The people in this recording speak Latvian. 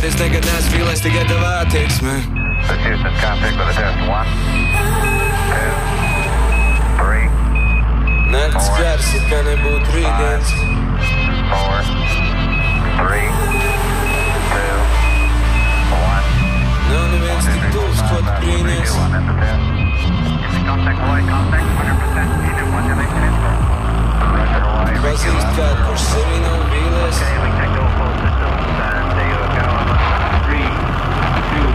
Es nekad neesmu vīlēs tikai tev attieksme. This Houston, contact with a test. 1, 2, 3. Nakts gars, it kā nebūtu rītdienas. 4, 3, 2, 1. Nav neviens tik tuvs, ko tu brīnies. Contact, 100%. Unit modulation info.